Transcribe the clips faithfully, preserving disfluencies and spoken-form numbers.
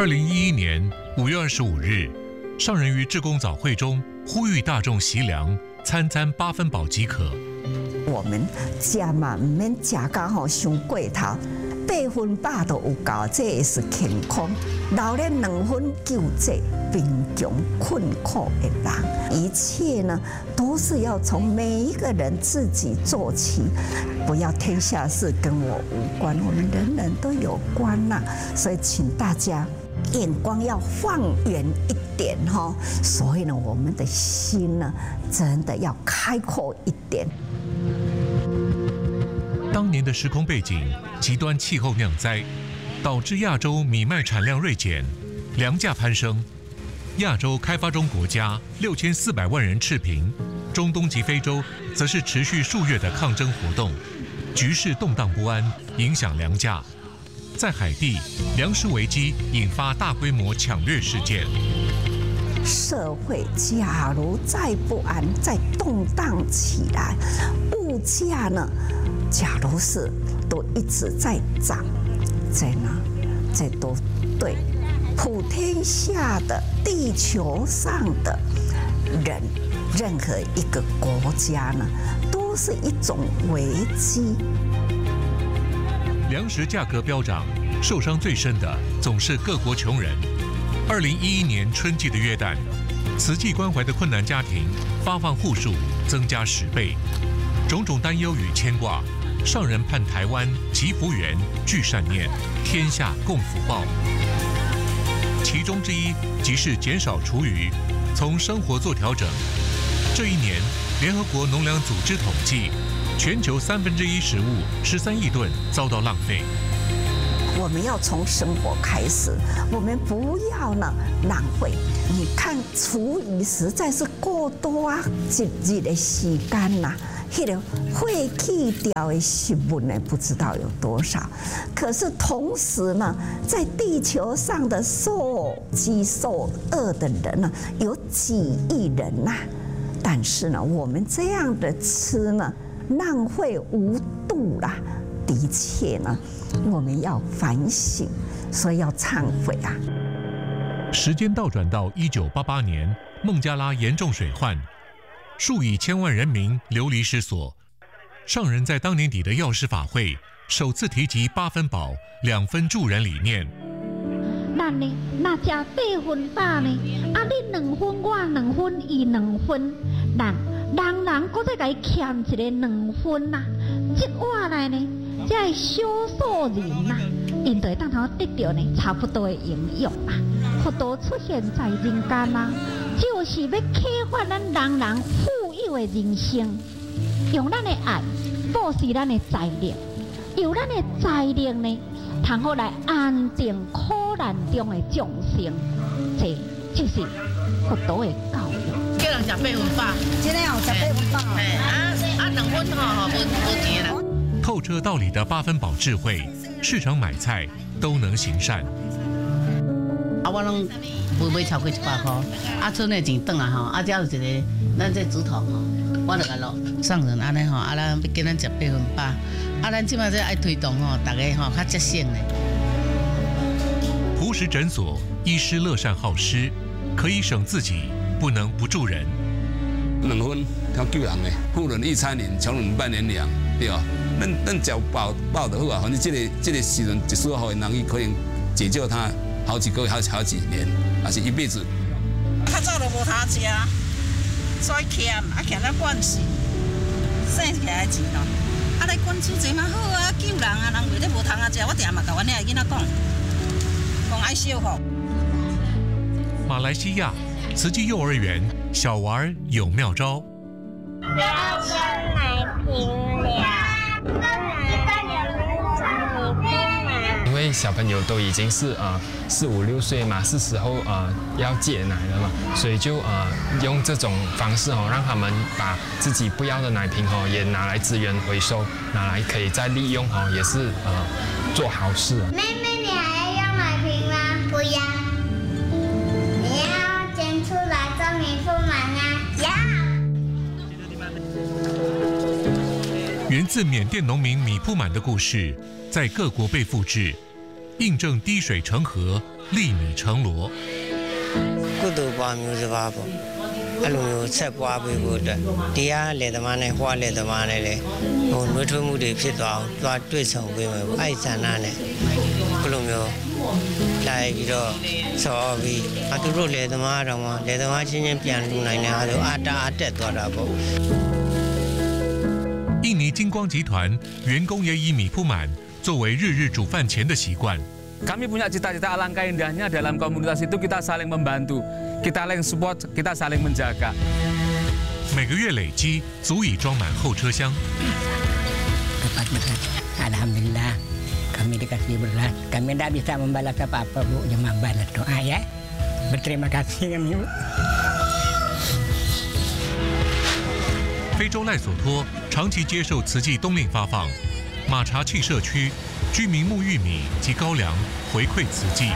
二零一一年五月二十五日，上人于志工早会中呼吁大众习粮，餐餐八分饱即可。 我们食嘛，唔免食到吼伤过头，八分饱都有够，这也是健康。留了两分救济贫穷困苦的人，一切呢都是要从每一个人自己做起，不要天下事跟我无关，我们人人都有关呐、啊。所以请大家眼光要放远一点哈，所以呢，我们的心呢，真的要开阔一点。 当年的时空背景，极端气候酿灾，导致亚洲米麦产量锐减，粮价攀升。亚洲开发中国家六千四百万人赤贫，中东及非洲则是持续数月的抗争活动，局势动荡不安，影响粮价。在海地，粮食危机引发大规模抢掠事件。 社会假如再不安、再动荡起来，物价呢，假如是都一直在涨，这呢，这都对普天下的地球上的人，任何一个国家呢，都是一种危机。 粮食价格飙涨，受伤最深的总是各国穷人。二零一一年春季的约旦，慈济关怀的困难家庭发放户数增加十倍，种种担忧与牵挂，上人盼台湾积福缘、聚善念，天下共福报。其中之一即是减少厨余，从生活做调整。这一年，联合国农粮组织统计，全球三分之一食物十三亿吨遭到浪费。 我们要从生活开始，我们不要呢浪费。你看厨余实在是过多啊，一日的时间呐、啊，那个废弃掉的食物呢，不知道有多少。可是同时呢，在地球上的受饥受饿的人呢，有几亿人呐、啊。但是呢，我们这样的吃呢，浪费无度啦。的确呢，我们要反省，所以要忏悔啊。 时间倒转到一九八八年，孟加拉严重水患，数以千万人民流离失所。上人在当年底的药师法会，首次提及八分饱、两分助人理念。 咱呢，那食八分饱呢，啊，你两分我两分，伊两分，咱人人搁再甲伊欠一个两分呐、啊，这话来呢？这是少数人呐、啊，因对当头得到呢差不多的营养啊，佛陀出现在人间啊，就是要启发咱人人富有的人生，用咱的爱布施咱的财力，由咱的财力呢，通好来安定苦难中的众生，这就是佛陀的教育。 叫人食八分饱， 真的哦，食八分饱。 哎啊啊，两分吼无无钱啦。 透彻道理的八分饱智慧，市场买菜都能行善。 啊，我拢不买超过一百块，啊，剩的钱转来吼，啊，只有一个咱这竹头吼，我就甲落上人安尼吼，啊，咱要叫咱食八分饱，啊，咱即摆这爱推动吼，大家吼较节省咧。 朴实诊所医师乐善好施，可以省自己，不能不助人。 两分通救人的，富人一餐饮，穷人半年粮，对吧？咱咱食饱饱就好啊，反正这个这个时阵一束好的人，伊可能解救他好几个月、好好几年，还是一辈子。 较早就无通食，所以欠啊欠咱惯势，省起来的钱咯。啊，来捐出钱嘛好啊，救人啊，人为了无通啊食，我定嘛甲阮遐囡仔讲，讲爱惜福。 马来西亚慈济幼儿园小娃有妙招。 要生奶瓶了， 因为小朋友都已经是呃四五六岁嘛，是时候呃要戒奶了嘛，所以就呃用这种方式哦，让他们把自己不要的奶瓶哦也拿来资源回收，拿来可以再利用哦，也是呃做好事。 妹妹，你还要用奶瓶吗？不要。你要捐出来证明不满啊？要。 源自缅甸农民米铺满的故事，在各国被复制，印证滴水成河、 粒米成箩。 ကုသိုလ်ပွားမျိုးစပါပေါ့အဲ့လိုမျိုးဆက်ပွားပေးဖို့အတွက်တရားလက်သမားနဲ့ဟွာလက်သမားနဲ့လည်းဟိုနှွေးထွေးမှုတွေဖြစ်သွားအောင်တွားတွေ့ဆုံပေးမယ်ပေါ့အဲ့ဆန္ဒနဲ့ဘလိုမျိုးလိုက်ပြီးတော့ဆော်ပြီးအတူတို့လက်သမားတော်မှာလက်သမားချင်းချင်းပြန်လူနိုင်တဲ့အားဆိုအာတာအတက်သွားတာပေါ့印尼金光集团员工也以米铺满作为日日煮饭前的习惯。 Kami punya cita-cita alangkah indahnya dalam komunitas itu kita saling membantu, kita saling support, kita saling menjaga. 每个月累积足以装满后车厢。 Dapat berat, alhamdulillah. Kami dikasih berat. Kami tidak bisa membalas apa-apa bu, cuma balas doa ya. Berterima kasih kami bu. 非洲赖索托长期接受慈济冬令发放，马查契社区居民沐浴米及高粱回馈慈济。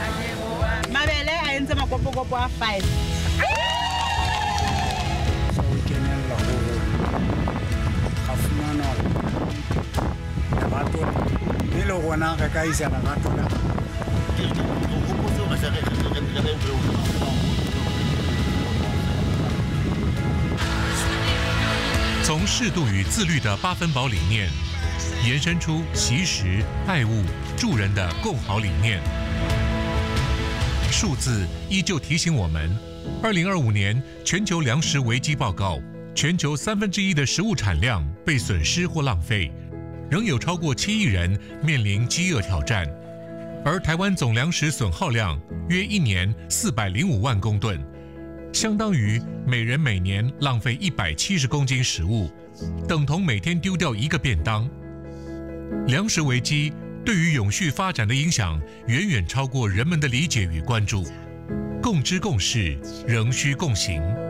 从适度与自律的八分饱理念，延伸出惜食、爱物、助人的共好理念。数字依旧提醒我们，二零二五年全球粮食危机报告，全球三分之一的食物产量被损失或浪费，仍有超过七亿人面临饥饿挑战。而台湾总粮食损耗量约一年四百零五万公吨。相当于每人每年浪费一百七十公斤食物，等同每天丢掉一个便当。粮食危机对于永续发展的影响远远超过人们的理解与关注，共知共事，仍需共行。